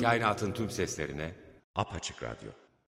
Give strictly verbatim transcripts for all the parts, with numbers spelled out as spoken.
Kainatın tüm seslerine Apaçık Radyo.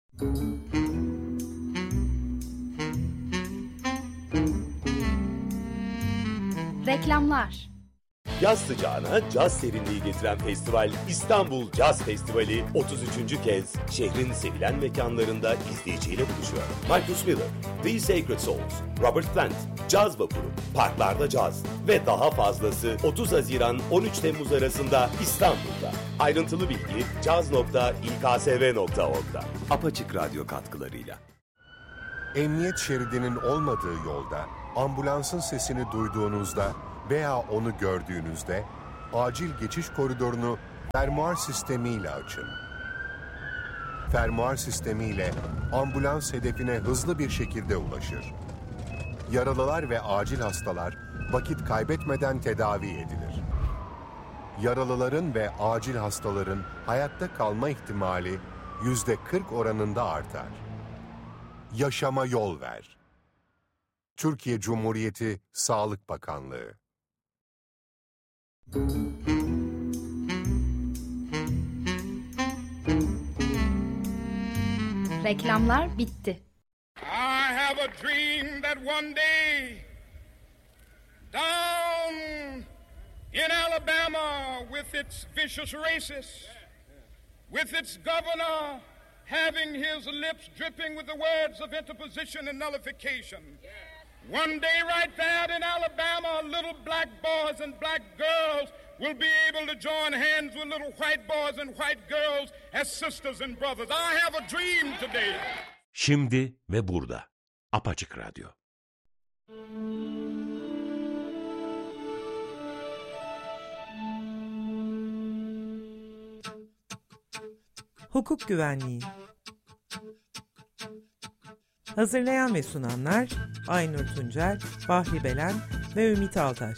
Reklamlar. Yaz sıcağına caz serinliği getiren festival İstanbul Caz Festivali otuz üçüncü kez şehrin sevilen mekanlarında izleyiciyle buluşuyor. Marcus Miller, The Sacred Souls, Robert Plant, Caz Vapuru, Parklarda Caz ve daha fazlası otuz Haziran on üç Temmuz arasında İstanbul'da. Ayrıntılı bilgi caz nokta i k s v nokta org'da. Apaçık Radyo katkılarıyla. Emniyet şeridinin olmadığı yolda ambulansın sesini duyduğunuzda veya onu gördüğünüzde acil geçiş koridorunu fermuar sistemiyle açın. Fermuar sistemiyle ambulans hedefine hızlı bir şekilde ulaşır. Yaralılar ve acil hastalar vakit kaybetmeden tedavi edilir. Yaralıların ve acil hastaların hayatta kalma ihtimali yüzde kırk oranında artar. Yaşama yol ver. Türkiye Cumhuriyeti Sağlık Bakanlığı. Reklamlar bitti. I have a dream that one day down in Alabama with its vicious racists, with its governor having his lips dripping with the words of interposition and nullification. One day right there in Alabama, little black boys and black girls will be able to join hands with little white boys and white girls as sisters and brothers. I have a dream today. Şimdi ve burada. Apaçık Radyo. Hukuk Güvenliği. Hazırlayan ve sunanlar Aynur Tuncel, Bahri Belen ve Ümit Altaş.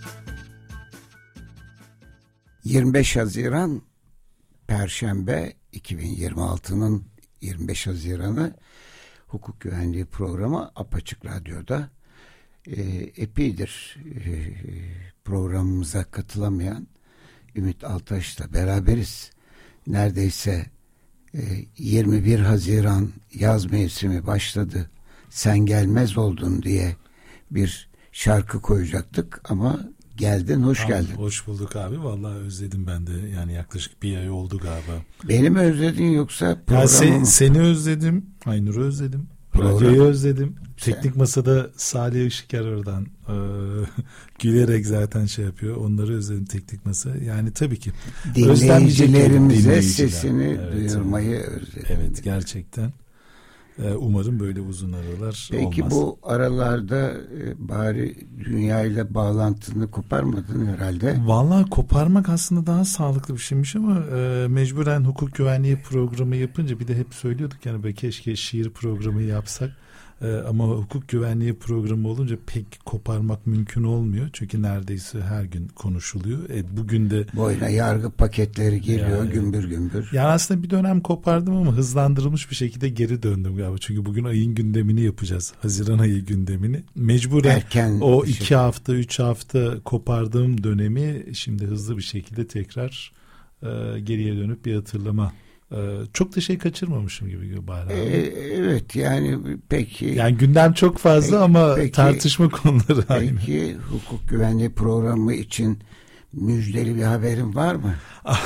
yirmi beş Haziran Perşembe iki bin yirmi altının yirmi beş Haziran'ı Hukuk Güvenliği programı Apaçık Radyo'da. E, epeydir e, programımıza katılamayan Ümit Altaş'la beraberiz. Neredeyse e, yirmi bir Haziran yaz mevsimi başladı. Sen gelmez oldun diye bir şarkı koyacaktık ama geldin, hoş abi, geldin. Hoş bulduk abi. Vallahi özledim ben de. Yani yaklaşık bir ay oldu galiba. Beni mi özledin yoksa programı ya se, mı? Seni özledim. Aynur'u özledim. Program. Radyoyu özledim. Sen. Teknik masada Salih Işıker oradan e, gülerek zaten şey yapıyor. Onları özledim, teknik masa. Yani tabii ki. Dinleyicilerimize sesini evet, duyurmayı evet. özledim. Evet, gerçekten. Umarım böyle uzun aralar Peki olmaz. Peki bu aralarda e, bari dünyayla bağlantını koparmadın herhalde. Vallahi koparmak aslında daha sağlıklı bir şeymiş ama e, mecburen hukuk güvenliği programı yapınca bir de hep söylüyorduk yani be keşke şiir programı yapsak. E, ama hukuk güvenliği programı olunca pek koparmak mümkün olmuyor. Çünkü neredeyse her gün konuşuluyor. E, bugün de boyuna yargı paketleri geliyor yani, gümbür gümbür. Yani aslında bir dönem kopardım ama hızlandırılmış bir şekilde geri döndüm galiba. Çünkü bugün ayın gündemini yapacağız. Haziran ayı gündemini. Mecburen Erken o iki şey. hafta, üç hafta kopardığım dönemi şimdi hızlı bir şekilde tekrar e, geriye dönüp bir hatırlama. Çok da şey kaçırmamışım gibi Bahri abi. Ee, evet yani peki. Yani gündem çok fazla peki, ama peki, tartışma konuları peki, aynı. Peki hukuk güvenliği programı için müjdeli bir haberin var mı?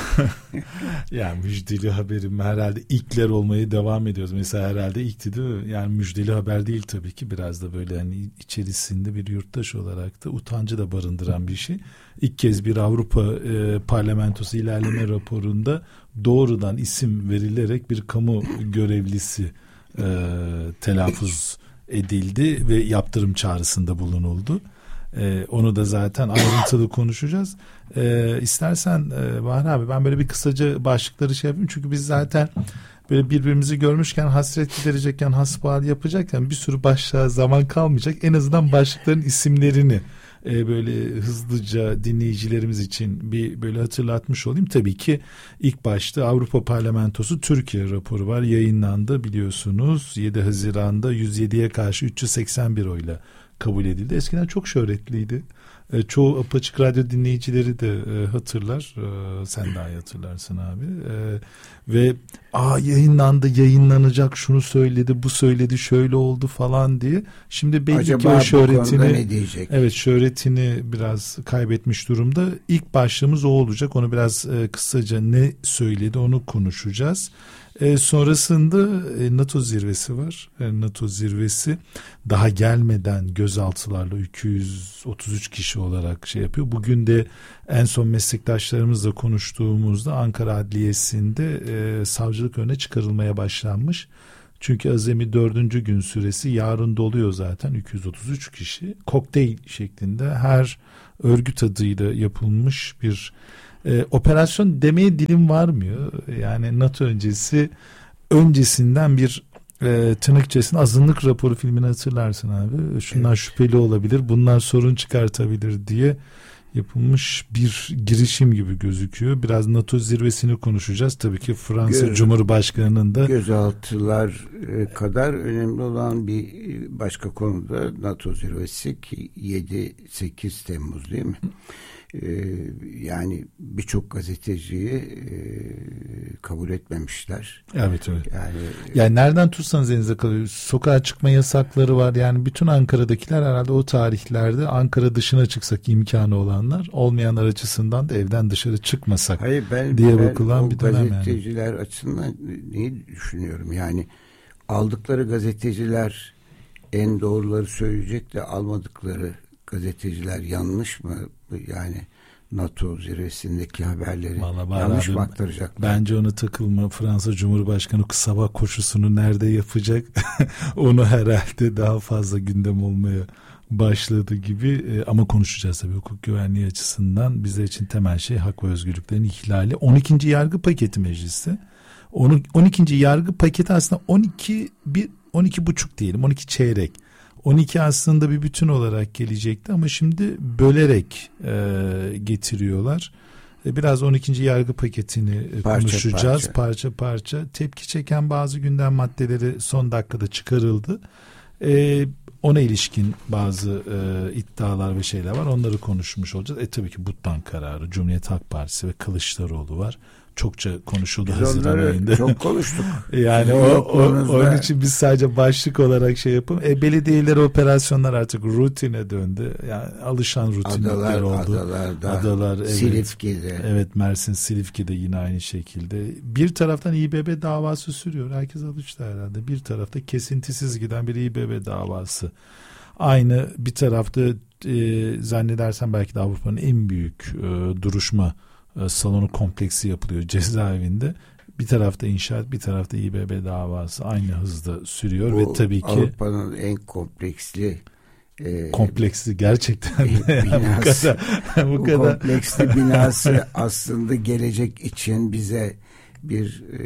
Yani müjdeli haberim herhalde ilkler olmaya devam ediyoruz. Mesela herhalde ilkti değil mi? Yani müjdeli haber değil tabii ki. Biraz da böyle hani içerisinde bir yurttaş olarak da utancı da barındıran bir şey. İlk kez bir Avrupa e, Parlamentosu ilerleme raporunda doğrudan isim verilerek bir kamu görevlisi e, telaffuz edildi ve yaptırım çağrısında bulunuldu. Ee, onu da zaten ayrıntılı konuşacağız. Ee, istersen e, Bahri abi ben böyle bir kısaca başlıkları şey yapayım. Çünkü biz zaten böyle birbirimizi görmüşken hasret giderecekken hasbihal yapacakken bir sürü başlığa zaman kalmayacak. En azından başlıkların isimlerini e, böyle hızlıca dinleyicilerimiz için bir böyle hatırlatmış olayım. Tabii ki ilk başta Avrupa Parlamentosu Türkiye raporu var. Yayınlandı biliyorsunuz. yedi Haziran'da yüz yediye karşı üç yüz seksen bir oyla kabul edildi. Eskiden çok şöhretliydi. E, çoğu Apaçık Radyo dinleyicileri de e, hatırlar. E, sen daha iyi hatırlarsın abi. E, ve aa yayınlandı, yayınlanacak, şunu söyledi, bu söyledi, şöyle oldu falan diye. Şimdi belli acaba ki o şöhretini, ne diyecek? evet, şöhretini biraz kaybetmiş durumda. İlk başlığımız o olacak. Onu biraz e, kısaca ne söyledi onu konuşacağız. E, sonrasında e, NATO zirvesi var. E, NATO zirvesi daha gelmeden gözaltılarla iki yüz otuz üç kişi olarak şey yapıyor. Bugün de en son meslektaşlarımızla konuştuğumuzda Ankara Adliyesi'nde e, savcılık önüne çıkarılmaya başlanmış. Çünkü azami dördüncü gün süresi yarın doluyor zaten. iki yüz otuz üç kişi kokteyl şeklinde her örgüt adıyla yapılmış bir e, operasyon demeye dilim varmıyor. Yani NATO öncesi öncesinden bir e, tırnak içerisinde azınlık raporu filmini hatırlarsın abi. Şunlar evet. şüpheli olabilir, bunlar sorun çıkartabilir diye yapılmış bir girişim gibi gözüküyor. Biraz NATO zirvesini konuşacağız. Tabii ki Fransa Göz, Cumhurbaşkanı'nın da gözaltılar kadar önemli olan bir başka konuda NATO zirvesi ki yedi sekiz Temmuz değil mi? Ee, yani birçok gazeteciyi e, kabul etmemişler. Evet evet. Yani, yani nereden tutsanız elinize kalıyor. Sokağa çıkma yasakları var. Yani bütün Ankara'dakiler herhalde o tarihlerde Ankara dışına çıksak imkanı olanlar, olmayanlar açısından da evden dışarı çıkmasak hayır, ben, diye ben bakılan bir dönem. Gazeteciler yani. açısından neyi düşünüyorum? Yani aldıkları gazeteciler en doğruları söyleyecek de almadıkları gazeteciler yanlış mı? Yani NATO zirvesindeki haberleri Vallahi yanlış abi, mı aktaracaklar? Bence ona takılma. Fransa Cumhurbaşkanı sabah koşusunu nerede yapacak? Onu herhalde daha fazla gündem olmaya başladı gibi. Ama konuşacağız tabii hukuk güvenliği açısından. Bizler için temel şey hak ve özgürlüklerin ihlali. on ikinci yargı paketi mecliste. on ikinci yargı paketi aslında on iki bir on iki buçuk diyelim, on iki çeyrek. on iki aslında bir bütün olarak gelecekti ama şimdi bölerek e, getiriyorlar. E, biraz on ikinci yargı paketini parça, konuşacağız. Parça. parça parça. Tepki çeken bazı gündem maddeleri son dakikada çıkarıldı. E, ona ilişkin bazı e, iddialar ve şeyler var. Onları konuşmuş olacağız. E tabii ki Buttan kararı, Cumhuriyet Halk Partisi ve Kılıçdaroğlu var. Çokça konuşuldu biz Haziran ayında. Çok konuştuk. Yani o, o, onun için biz sadece başlık olarak şey yapalım. E, belediyeler operasyonlar artık rutine döndü. Yani alışan rutinler Adalar, oldu. Adalarda, Adalar, evet. Silifke'de. Evet, Mersin Silifke'de yine aynı şekilde. Bir taraftan İBB davası sürüyor. Herkes alıştı herhalde. Bir tarafta kesintisiz giden bir İBB davası. Aynı bir tarafta e, zannedersem belki de Avrupa'nın en büyük e, duruşma salonu kompleksi yapılıyor cezaevinde. Bir tarafta inşaat, bir tarafta İBB davası aynı hızda sürüyor. Bu, ve tabii ki Avrupa'nın en kompleksli e, kompleksli gerçekten e, binası. bu kadar, bu, bu kadar. kompleksli binası aslında gelecek için bize bir e,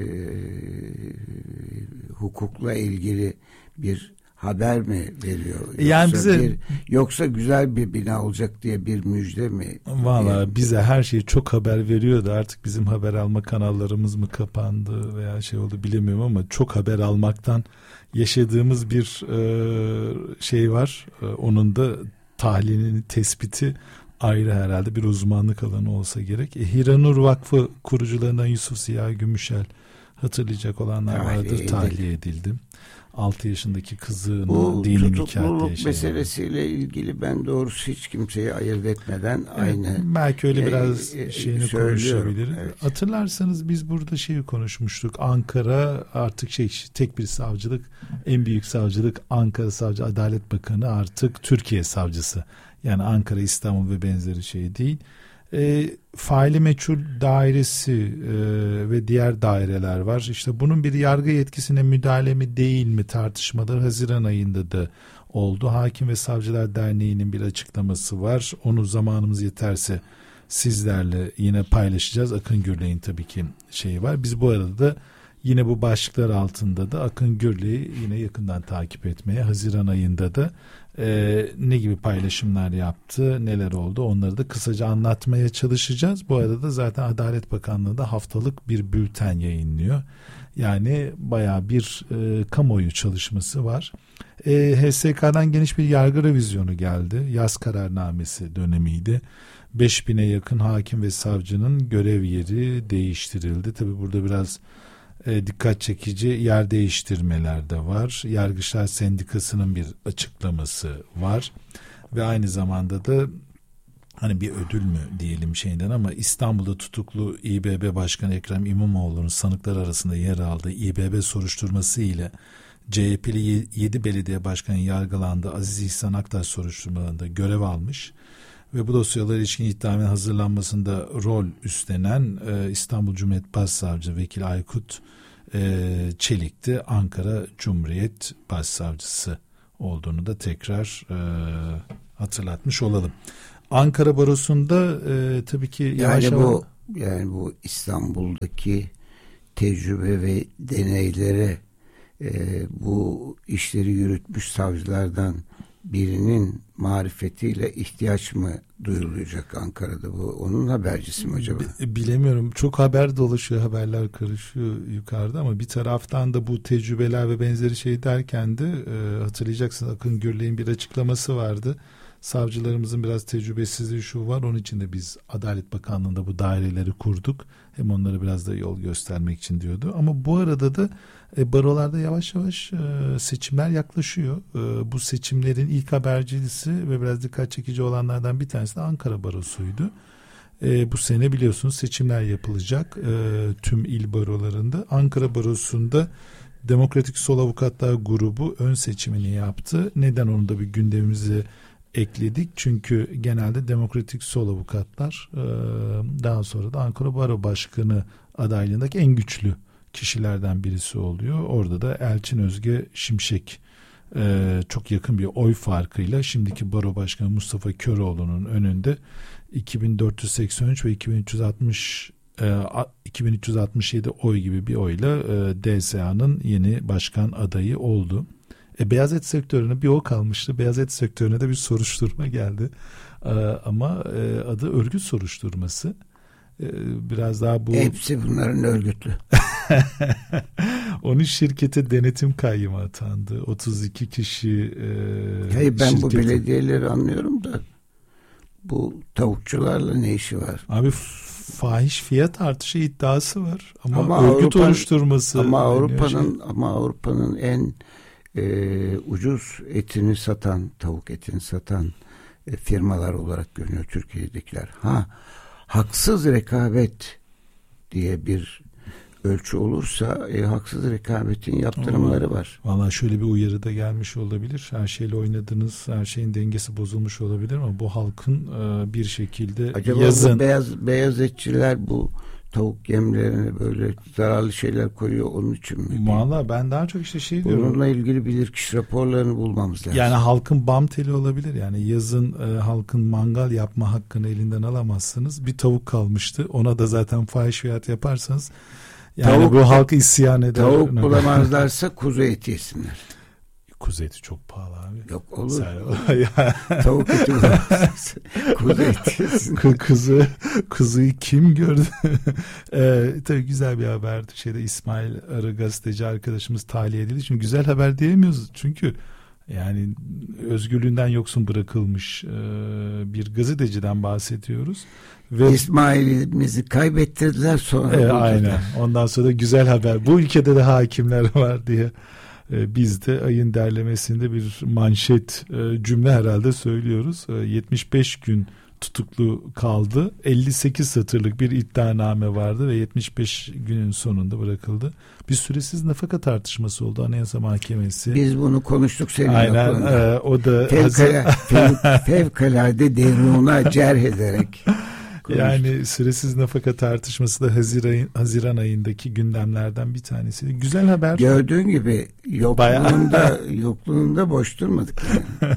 hukukla ilgili bir haber mi veriyor? Yoksa yani bize bir, yoksa güzel bir bina olacak diye bir müjde mi? Valla yani, bize her şeyi çok haber veriyordu. Artık bizim haber alma kanallarımız mı kapandı veya şey oldu bilemiyorum ama çok haber almaktan yaşadığımız bir e, şey var. E, onun da tahlilini, tespiti ayrı herhalde bir uzmanlık alanı olsa gerek. E, Hiranur Vakfı kurucularından Yusuf Ziya Gümüşel hatırlayacak olanlar tahliye vardır. edildi. Tahliye edildi. altı yaşındaki kızını bu dini nikah tutukluluk meselesiyle ilgili ben doğrusu hiç kimseyi ayırt etmeden evet, aynı. Belki öyle biraz e, şeyini konuşabiliriz. Evet. Hatırlarsanız biz burada şeyi konuşmuştuk. Ankara artık şey tek bir savcılık, en büyük savcılık Ankara Savcı Adalet Bakanı artık Türkiye Savcısı. Yani Ankara, İstanbul ve benzeri şey değil. E, faili meçhul dairesi e, ve diğer daireler var. İşte bunun bir yargı yetkisine müdahale mi değil mi tartışmaları Haziran ayında da oldu. Hakim ve Savcılar Derneği'nin bir açıklaması var. Onu zamanımız yeterse sizlerle yine paylaşacağız. Akın Gürley'in tabii ki şeyi var. Biz bu arada da yine bu başlıklar altında da Akın Gürley'i yine yakından takip etmeye, Haziran ayında da e, ne gibi paylaşımlar yaptı, neler oldu onları da kısaca anlatmaya çalışacağız. Bu arada da zaten Adalet Bakanlığı da haftalık bir bülten yayınlıyor. Yani bayağı bir e, kamuoyu çalışması var. E, H S K'dan geniş bir yargı revizyonu geldi. Yaz kararnamesi dönemiydi. beş bine yakın hakim ve savcının görev yeri değiştirildi. Tabii burada biraz e, dikkat çekici yer değiştirmeler de var. Yargıçlar Sendikası'nın bir açıklaması var. Ve aynı zamanda da hani bir ödül mü diyelim şeyden ama İstanbul'da tutuklu İBB Başkanı Ekrem İmamoğlu'nun sanıklar arasında yer aldığı İBB soruşturması ile C H P'li yedi belediye başkanı yargılandı. Aziz İhsan Aktaş soruşturmalarında görev almış ve bu dosyalara ilişkin iddianamenin hazırlanmasında rol üstlenen e, İstanbul Cumhuriyet Başsavcı Vekil Aykut e, Çelik'ti. Ankara Cumhuriyet Başsavcısı olduğunu da tekrar e, hatırlatmış olalım. Ankara Barosu'nda e, tabii ki yavaş yani yavaş... bu yani bu İstanbul'daki tecrübe ve deneylere e, bu işleri yürütmüş savcılardan birinin marifetiyle ihtiyaç mı duyulacak Ankara'da, bu onun habercisi mi acaba? Bilemiyorum. Çok haber dolaşıyor, haberler karışıyor yukarıda ama bir taraftan da bu tecrübeler ve benzeri şey derken de e, hatırlayacaksın Akın Gürley'in bir açıklaması vardı. Savcılarımızın biraz tecrübesizliği şu var, onun için de biz Adalet Bakanlığı'nda bu daireleri kurduk. Hem onlara biraz da yol göstermek için diyordu. Ama bu arada da e, barolarda yavaş yavaş e, seçimler yaklaşıyor. E, bu seçimlerin ilk habercisi ve biraz dikkat çekici olanlardan bir tanesi de Ankara Barosu'ydu. E, bu sene biliyorsunuz seçimler yapılacak e, tüm il barolarında. Ankara Barosu'nda Demokratik Sol Avukatlar Grubu ön seçimini yaptı. Neden onu da bir gündemimize ekledik? Çünkü genelde Demokratik Sol Avukatlar daha sonra da Ankara Baro Başkanı adaylığındaki en güçlü kişilerden birisi oluyor. Orada da Elçin Özge Şimşek çok yakın bir oy farkıyla şimdiki Baro Başkanı Mustafa Köroğlu'nun önünde iki bin dört yüz seksen üç ve iki bin üç yüz altmış iki bin üç yüz altmış yedi oy gibi bir oyla D S A'nın yeni başkan adayı oldu. E, beyaz et sektörüne bir o kalmıştı. Beyaz et sektörüne de bir soruşturma geldi. E, ama e, adı örgüt soruşturması. E, biraz daha bu... Hepsi bunların örgütlü. Onun şirkete denetim kayyımı atandı. otuz iki kişi e, Hayır, ben şirketi... bu belediyeleri anlıyorum da bu tavukçularla ne işi var? Abi fahiş fiyat artışı iddiası var. Ama, ama örgüt Avrupa, oluşturması... Ama Avrupa'nın şey. ama Avrupa'nın en Ee, ucuz etini satan, tavuk etini satan e, firmalar olarak görünüyor Türkiye'dekiler. Ha, haksız rekabet diye bir ölçü olursa e, haksız rekabetin yaptırımları Vallahi, var. Valla şöyle bir uyarı da gelmiş olabilir. Her şeyle oynadınız, her şeyin dengesi bozulmuş olabilir ama bu halkın e, bir şekilde acaba yazın... bu beyaz, beyaz etçiler bu tavuk yemlerine böyle zararlı şeyler koyuyor onun için mi? Valla ben daha çok işte şey diyorum. Bununla ilgili bilirkişi raporlarını bulmamız lazım. Yani halkın bam teli olabilir. Yani yazın e, halkın mangal yapma hakkını elinden alamazsınız. Bir tavuk kalmıştı. Ona da zaten fahiş fiyat yaparsanız yani tavuk, bu halk isyan eder. Tavuk bulamazlarsa kuzu eti yesinler. Kuzu eti çok pahalı abi. Yok olur. Sen... Tavuk eti bulamazlarsa kuzu eti yesinler. Kuzu, kuzuyu kim gördü? ee, tabii güzel bir haberdi. Şeyde İsmail Arı gazeteci arkadaşımız tahliye edildi. Çünkü güzel haber diyemiyoruz. Çünkü yani özgürlüğünden yoksun bırakılmış e, bir gazeteciden bahsediyoruz. Ve İsmail'imizi kaybettirdiler sonra. E, aynen. Ondan sonra da güzel haber. Bu ülkede de hakimler var diye. Biz de ayın derlemesinde bir manşet cümle herhalde söylüyoruz. yetmiş beş gün tutuklu kaldı. elli sekiz satırlık bir iddianame vardı ve yetmiş beş günün sonunda bırakıldı. Bir süresiz nafaka tartışması oldu Anayasa Mahkemesi. Biz bunu konuştuk seninle. Aynen. E, o da Fevkalade, fev, fevkalade deruna cerh ederek. Konuştuk. Yani süresiz nafaka tartışması da Haziran, Haziran ayındaki gündemlerden bir tanesiydi. Güzel haber. Gördüğün gibi yokluğunda, yokluğunda boş durmadık. Yani.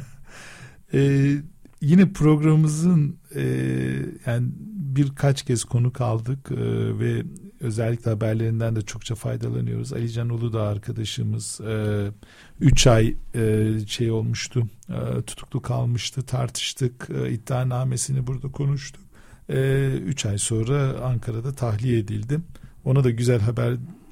ee, yine programımızın e, yani birkaç kez konuk aldık e, ve özellikle haberlerinden de çokça faydalanıyoruz. Ali Can Uludağ arkadaşımız üç e, ay e, şey olmuştu, e, tutuklu kalmıştı, tartıştık, e, iddianamesini burada konuştuk. Üç ay sonra Ankara'da tahliye edildi. Ona da güzel haber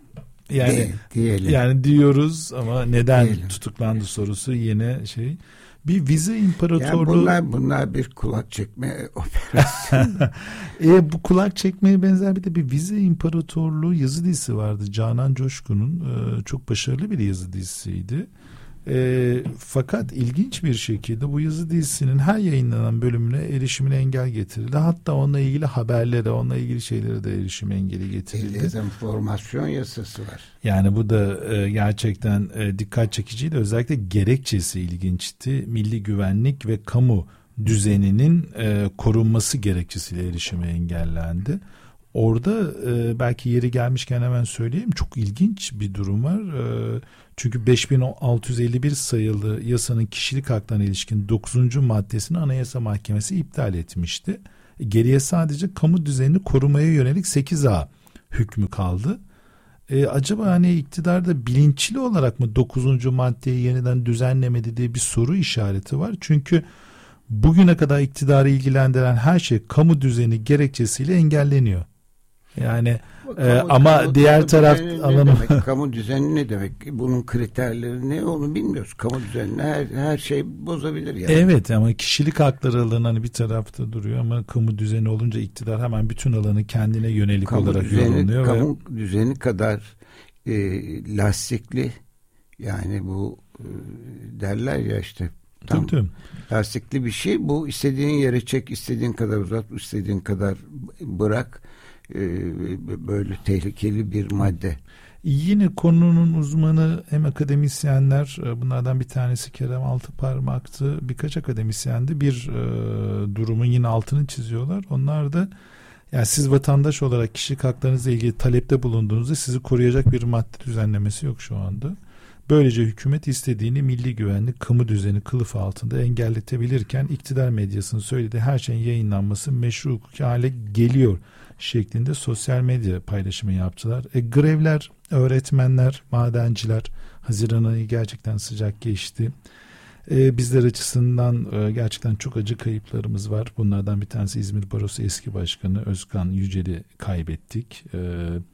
Yani De, diyelim. Yani diyoruz ama neden diyelim. tutuklandı sorusu yine şey. Bir vize imparatorluğu. Yani bunlar bunlar bir kulak çekme operasyonu. e, bu kulak çekmeye benzer bir de bir vize imparatorluğu yazı dizisi vardı. Canan Coşkun'un e, çok başarılı bir yazı dizisiydi. E, fakat ilginç bir şekilde bu yazı dizisinin her yayınlanan bölümüne erişimine engel getirildi. Hatta onunla ilgili haberlere, onunla ilgili şeylere de erişim engeli getirildi. Dezenformasyon yasası var. Yani bu da e, gerçekten e, dikkat çekiciydi. Özellikle gerekçesi ilginçti. Milli güvenlik ve kamu düzeninin e, korunması gerekçesiyle erişime engellendi. Orada e, belki yeri gelmişken hemen söyleyeyim, çok ilginç bir durum var. E, çünkü beş bin altı yüz elli bir sayılı yasanın kişilik haklarına ilişkin dokuzuncu maddesini Anayasa Mahkemesi iptal etmişti. Geriye sadece kamu düzenini korumaya yönelik sekiz A hükmü kaldı. E, acaba hani iktidarda bilinçli olarak mı dokuzuncu maddeyi yeniden düzenlemedi diye bir soru işareti var. Çünkü bugüne kadar iktidarı ilgilendiren her şey kamu düzeni gerekçesiyle engelleniyor. Yani kamu, e, ama kamu, diğer kamu taraf alanı kamu düzeni ne demek? Bunun kriterleri ne onu bilmiyoruz. Kamu düzenini her her şey bozabilir yani. Evet ama kişilik hakları alanı hani bir tarafta duruyor ama kamu düzeni olunca iktidar hemen bütün alanı kendine yönelik kamu olarak düzeni, yorumluyor. Kamu ve... düzeni kadar e, lastikli yani bu e, derler ya işte tam Tabii, lastikli bir şey. Bu istediğin yere çek, istediğin kadar uzat, istediğin kadar bırak. Böyle tehlikeli bir madde. Yine konunun uzmanı hem akademisyenler, bunlardan bir tanesi Kerem Altıparmak'tı, birkaç akademisyen de bir e, durumun yine altını çiziyorlar. Onlar da yani siz vatandaş olarak kişilik haklarınızla ilgili talepte bulunduğunuzda sizi koruyacak bir madde düzenlemesi yok şu anda. Böylece hükümet istediğini milli güvenlik, kamu düzeni kılıfı altında engelletebilirken iktidar medyasının söylediği her şeyin yayınlanması meşru hukuki hale geliyor şeklinde sosyal medya paylaşımı yaptılar. E, grevler, öğretmenler, madenciler, Haziran ayı gerçekten sıcak geçti. E, bizler açısından e, gerçekten çok acı kayıplarımız var. Bunlardan bir tanesi İzmir Barosu eski başkanı Özkan Yücel'i kaybettik. E,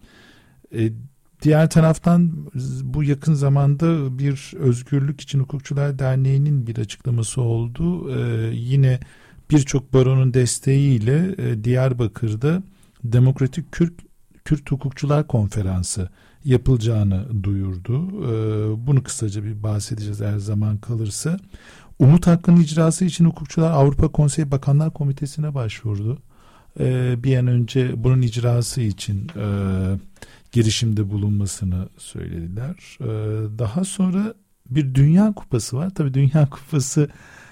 e, diğer taraftan bu yakın zamanda bir Özgürlük İçin Hukukçular Derneği'nin bir açıklaması oldu. E, yine birçok baronun desteğiyle e, Diyarbakır'da Demokratik Kürt, Kürt Hukukçular Konferansı yapılacağını duyurdu. Ee, bunu kısaca bir bahsedeceğiz eğer zaman kalırsa. Umut hakkının icrası için hukukçular Avrupa Konseyi Bakanlar Komitesi'ne başvurdu. Ee, bir an önce bunun icrası için e, girişimde bulunmasını söylediler. Ee, daha sonra bir Dünya Kupası var. Tabii Dünya Kupası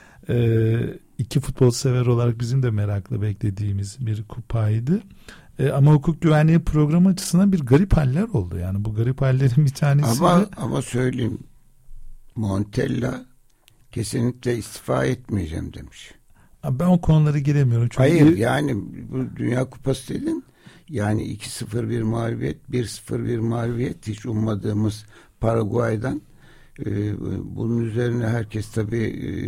e, iki futbol sever olarak bizim de merakla beklediğimiz bir kupaydı. E, ama hukuk güvenliği programı açısından bir garip haller oldu. Yani bu garip hallerin bir tanesi ama, de... Ama söyleyeyim, Montella kesinlikle istifa etmeyeceğim demiş. Ben o konulara giremiyorum. Çünkü... Hayır yani bu Dünya Kupası dedin. Yani iki sıfır bir mağlubiyet, bir sıfır bir mağlubiyet hiç ummadığımız Paraguay'dan. Ee, bunun üzerine herkes tabii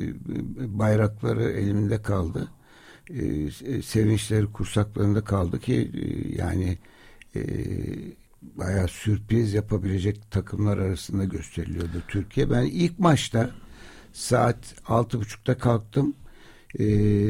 e, bayrakları elinde kaldı. Ee, sevinçleri kursaklarında kaldı ki e, yani e, bayağı sürpriz yapabilecek takımlar arasında gösteriliyordu Türkiye. Ben ilk maçta saat altı buçukta kalktım e,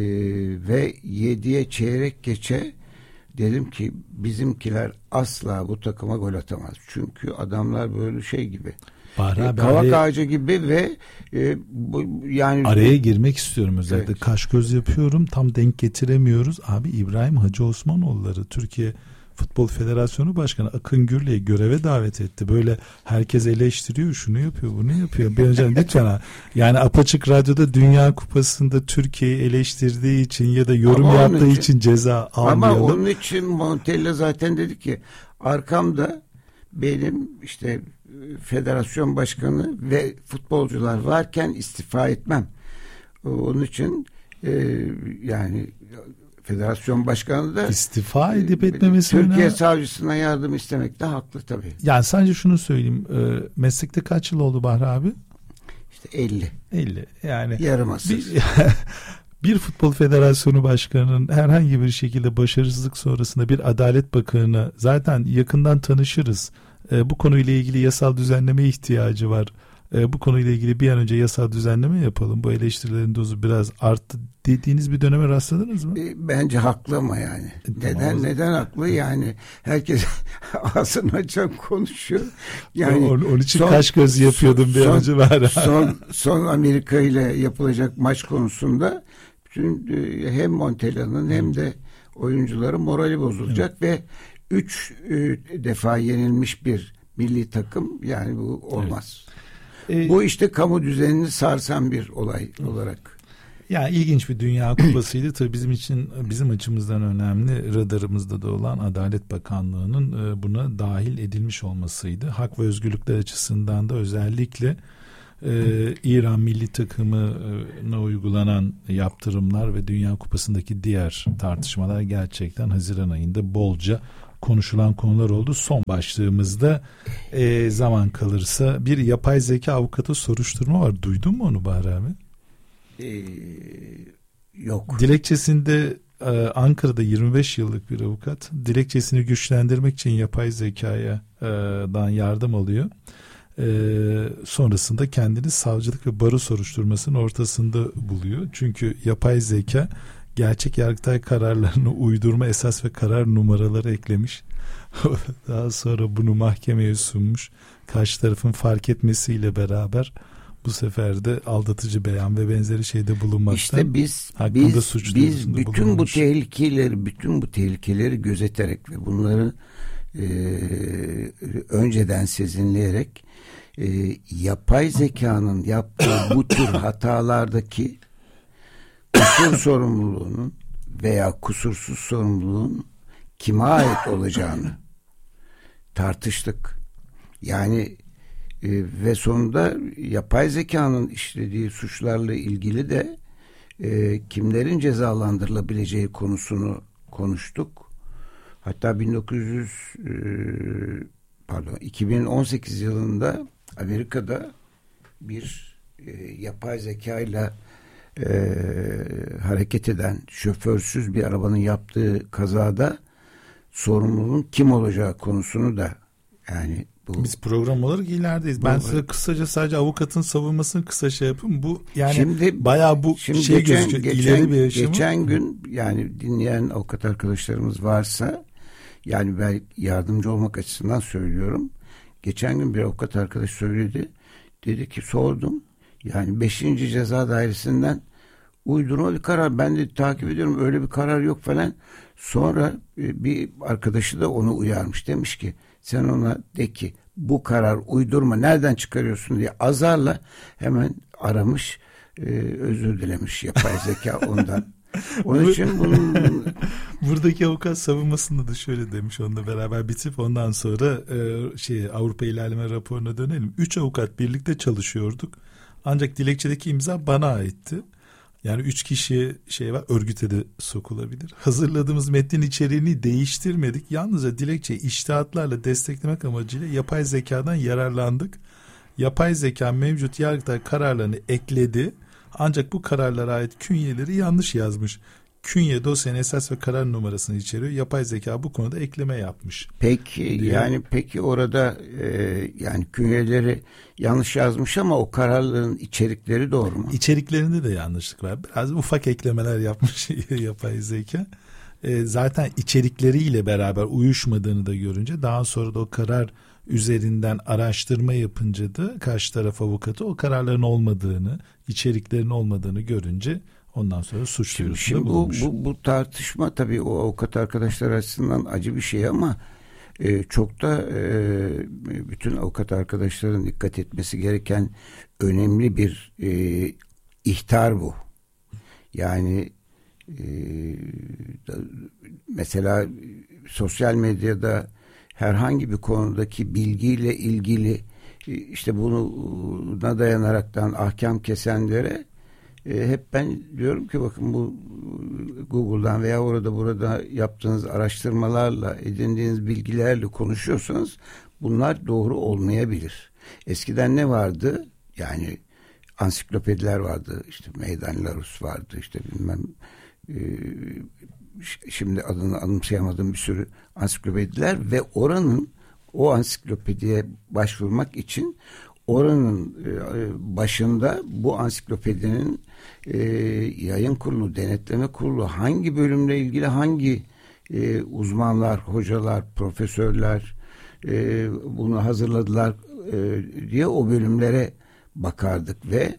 ve yediye çeyrek geçe dedim ki bizimkiler asla bu takıma gol atamaz. Çünkü adamlar böyle şey gibi. Bahri abi, kavak araya, ağacı gibi ve e, bu, yani araya girmek istiyorum özellikle. Evet. Kaş göz yapıyorum, tam denk getiremiyoruz. Abi İbrahim Hacı Osmanoğulları Türkiye Futbol Federasyonu Başkanı Akın Gürley'i göreve davet etti. Böyle herkes eleştiriyor, şunu yapıyor, bunu yapıyor. Bir önce lütfen ha. Yani Apaçık Radyo'da Dünya Kupası'nda Türkiye'yi eleştirdiği için ya da yorum ama yaptığı için, için ceza almayalım. Ama onun için Montella zaten dedi ki arkamda benim işte federasyon başkanı ve futbolcular varken istifa etmem. Onun için e, yani federasyon başkanı da istifa edip etmemesine Türkiye savcısına yardım istemekte haklı tabii. Yani sadece şunu söyleyeyim. E, meslekte kaç yıl oldu Bahri abi? İşte elli. elli. Yani yarım asır. Bir, bir futbol federasyonu başkanının herhangi bir şekilde başarısızlık sonrasında bir Adalet Bakanı zaten yakından tanışırız. E, bu konuyla ilgili yasal düzenleme ihtiyacı var. E, bu konuyla ilgili bir an önce yasal düzenleme yapalım. Bu eleştirilerin dozu biraz arttı dediğiniz bir döneme rastladınız mı? E, bence haklı ama yani. E, neden tamam. neden haklı? Yani herkes ağzını açan konuşuyor. Yani onun, onun için son, kaş göz yapıyordum son, bir an önce var. son son Amerika ile yapılacak maç konusunda bütün hem Montella'nın hem de oyuncuların morali bozulacak evet. ve üç e, defa yenilmiş bir milli takım, yani bu olmaz. Evet. E, bu işte kamu düzenini sarsan bir olay olarak. Yani ilginç bir Dünya Kupası'ydı. Tabii bizim için, bizim açımızdan önemli, radarımızda da olan Adalet Bakanlığı'nın buna dahil edilmiş olmasıydı. Hak ve özgürlükler açısından da özellikle Ee, İran milli takımına uygulanan yaptırımlar ve Dünya Kupası'ndaki diğer tartışmalar gerçekten Haziran ayında bolca konuşulan konular oldu. Son başlığımızda e, zaman kalırsa bir yapay zeka avukatı soruşturma var. Duydun mu onu Bahri abi? Ee, yok. Dilekçesinde e, Ankara'da yirmi beş yıllık bir avukat dilekçesini güçlendirmek için yapay zekadan yardım alıyor. Ee, sonrasında kendini savcılık ve baro soruşturmasının ortasında buluyor. Çünkü yapay zeka gerçek Yargıtay kararlarını uydurma esas ve karar numaraları eklemiş. Daha sonra bunu mahkemeye sunmuş. Karşı tarafın fark etmesiyle beraber bu sefer de aldatıcı beyan ve benzeri şeyde bulunmaktan İşte biz biz, biz bütün bulunmuş. bu tehlikeleri bütün bu tehlikeleri gözeterek ve bunları e, önceden sezinleyerek e, yapay zekanın yaptığı bu tür hatalardaki kusur sorumluluğunun veya kusursuz sorumluluğun kime ait olacağını tartıştık. Yani e, ve sonunda yapay zekanın işlediği suçlarla ilgili de e, kimlerin cezalandırılabileceği konusunu konuştuk. Hatta bin dokuz yüz e, pardon iki bin on sekiz yılında Amerika'da bir e, yapay zekayla e, hareket eden şoförsüz bir arabanın yaptığı kazada sorumluluğun kim olacağı konusunu da, yani bu, biz program olarak ilerideyiz. Ben size kısaca sadece avukatın savunmasını kısa şey yapayım. Bu yani şimdi, bayağı bu şimdi şey geçen, gözüküyor. Geçen, ileri bir yaşamı. Geçen gün yani dinleyen avukat arkadaşlarımız varsa, yani ben yardımcı olmak açısından söylüyorum. Geçen gün bir avukat arkadaş söyledi. Dedi ki sordum. Yani beşinci Ceza Dairesi'nden uydurma bir karar. Ben de takip ediyorum. Öyle bir karar yok falan. Sonra bir arkadaşı da onu uyarmış. Demiş ki sen ona de ki bu karar uydurma, nereden çıkarıyorsun diye azarla hemen aramış, e, özür dilemiş yapay zeka ondan. Onun için bunun... Buradaki avukat savunmasında da şöyle demiş, onunla beraber bitip ondan sonra e, şey Avrupa İlerleme Raporu'na dönelim. Üç avukat birlikte çalışıyorduk. Ancak dilekçedeki imza bana aitti. Yani üç kişi şey var, örgüte de sokulabilir. Hazırladığımız metnin içeriğini değiştirmedik. Yalnızca dilekçeyi içtihatlarla desteklemek amacıyla yapay zekadan yararlandık. Yapay zeka mevcut Yargıtay kararlarını ekledi. Ancak bu kararlara ait künyeleri yanlış yazmış. Künye dosyanın esas ve karar numarasını içeriyor. Yapay zeka bu konuda ekleme yapmış. Peki diyor. Yani peki orada e, yani künyeleri yanlış yazmış ama o kararların içerikleri doğru mu? İçeriklerinde de yanlışlık var. Biraz ufak eklemeler yapmış yapay zeka. E, zaten içerikleriyle beraber uyuşmadığını da görünce daha sonra da o karar üzerinden araştırma yapınca da karşı taraf avukatı o kararların olmadığını, içeriklerin olmadığını görünce ondan sonra suç duyurusunda bulunmuş. Bu, bu, bu tartışma tabii o avukat arkadaşlar açısından acı bir şey ama e, çok da e, bütün avukat arkadaşların dikkat etmesi gereken önemli bir e, ihtar bu. Yani e, mesela sosyal medyada herhangi bir konudaki bilgiyle ilgili işte buna dayanaraktan ahkam kesenlere e, hep ben diyorum ki bakın bu Google'dan veya orada burada yaptığınız araştırmalarla, edindiğiniz bilgilerle konuşuyorsanız bunlar doğru olmayabilir. Eskiden ne vardı? Yani ansiklopediler vardı, işte Meydan Larus vardı, işte bilmem e, şimdi adını anımsayamadığım bir sürü ansiklopediler ve oranın o ansiklopediye başvurmak için oranın başında bu ansiklopedinin yayın kurulu, denetleme kurulu hangi bölümle ilgili hangi uzmanlar, hocalar, profesörler bunu hazırladılar diye o bölümlere bakardık ve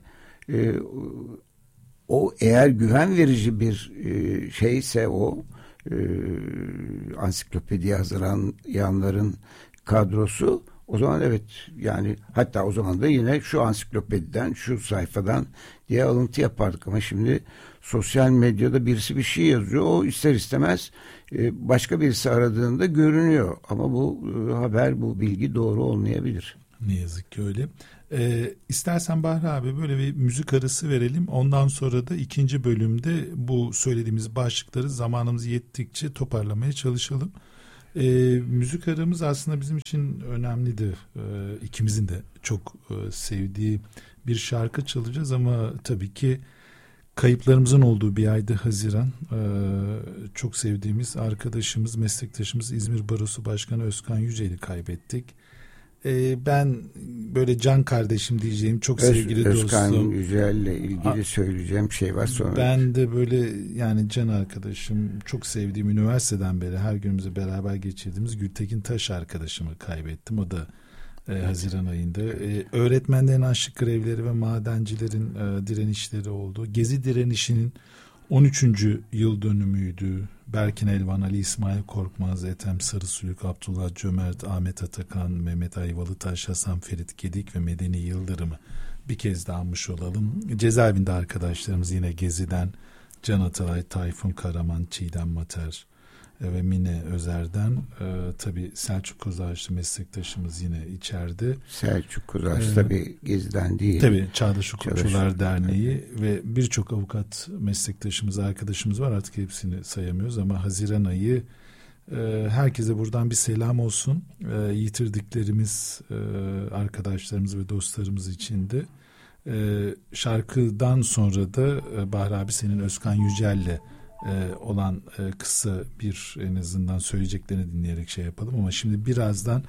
o eğer güven verici bir şeyse o ansiklopediye hazırlayanların kadrosu, o zaman evet, yani hatta o zaman da yine şu ansiklopediden, şu sayfadan diye alıntı yapardık. Ama şimdi sosyal medyada birisi bir şey yazıyor, o ister istemez başka birisi aradığında görünüyor. Ama bu haber, bu bilgi doğru olmayabilir. Ne yazık ki öyle. Ee, istersen Bahri abi böyle bir müzik arası verelim. Ondan sonra da ikinci bölümde bu söylediğimiz başlıkları zamanımız yettikçe toparlamaya çalışalım. Ee, müzik aramız aslında bizim için önemliydi. Ee, ikimizin de çok e, sevdiği bir şarkı çalacağız ama tabii ki kayıplarımızın olduğu bir aydı Haziran. Ee, çok sevdiğimiz arkadaşımız, meslektaşımız İzmir Barosu Başkanı Özkan Yücel'i kaybettik. Ee, ben böyle can kardeşim diyeceğim, çok Öz, sevgili Özkan dostum. Özkan Yücel'le ilgili A- söyleyeceğim şey var sonra. Ben de böyle yani can arkadaşım, çok sevdiğim, üniversiteden beri her günümüzü beraber geçirdiğimiz Gültekin Taş arkadaşımı kaybettim. O da e, Haziran ayında. E, öğretmenlerin açlık grevleri ve madencilerin e, direnişleri oldu. Gezi direnişinin on üçüncü yıl dönümüydü. Berkin Elvan, Ali İsmail Korkmaz, Ethem Sarısülük, Abdullah Cömert, Ahmet Atakan, Mehmet Ayvalıtaş, Hasan Ferit Gedik ve Medeni Yıldırım'ı bir kez daha anmış olalım. Cezaevinde arkadaşlarımız yine Gezi'den Can Atalay, Tayfun Karaman, Çiğdem Mater ve Mine Özer'den. Ee, tabii Selçuk Kozağaçlı meslektaşımız yine içeride. Selçuk Kozağaçlı ee, tabii Gezi'den değil. Tabii Çağdaş Hukukçular Derneği ve birçok avukat meslektaşımız, arkadaşımız var. Artık hepsini sayamıyoruz ama Haziran ayı e, herkese buradan bir selam olsun. E, yitirdiklerimiz e, arkadaşlarımız ve dostlarımız için de. E, şarkıdan sonra da e, Bahri abi senin Özkan Yücel'le Ee, olan e, kısa bir, en azından söyleyeceklerini dinleyerek şey yapalım ama şimdi birazdan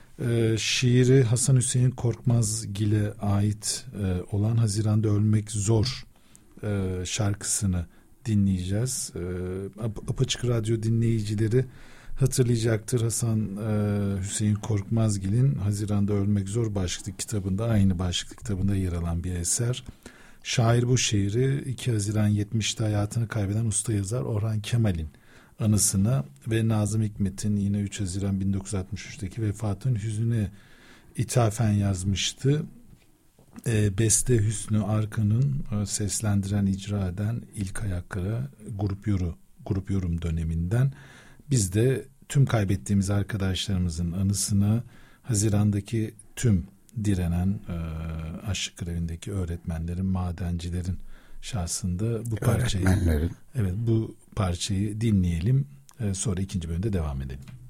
e, şiiri Hasan Hüseyin Korkmazgil'e ait e, olan Haziran'da Ölmek Zor e, şarkısını dinleyeceğiz. E, Apaçık Radyo dinleyicileri hatırlayacaktır. Hasan e, Hüseyin Korkmazgil'in Haziran'da Ölmek Zor başlıklı kitabında, aynı başlıklı kitabında yer alan bir eser. Şair bu şiiri iki Haziran yetmişte hayatını kaybeden usta yazar Orhan Kemal'in anısına ve Nazım Hikmet'in yine üç Haziran bin dokuz yüz altmış üçteki vefatın hüznüne ithafen yazmıştı. E, Beste Hüsnü Arkan'ın e, seslendiren, icra eden İlk Ayakkara grup yorum, grup yorum döneminden biz de tüm kaybettiğimiz arkadaşlarımızın anısına Haziran'daki tüm direnen e, açlık grevindeki öğretmenlerin, madencilerin şahsında bu parçayı, evet, bu parçayı dinleyelim. E, sonra ikinci bölümde devam edelim.